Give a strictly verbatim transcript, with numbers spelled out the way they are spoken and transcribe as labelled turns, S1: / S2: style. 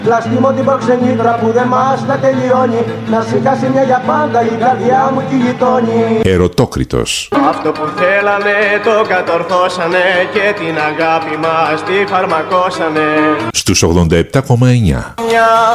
S1: Πλαστήμω την προξενήτρα που δεν μας τα τελειώνει. Να σηκάσει μια για πάντα η καρδιά μου κι η γειτόνι.
S2: Ερωτόκριτος.
S3: Αυτό που θέλανε το κατορθώσανε και την αγάπη μας τη φαρμακώσανε.
S2: Στους ογδόντα επτά κόμμα εννιά.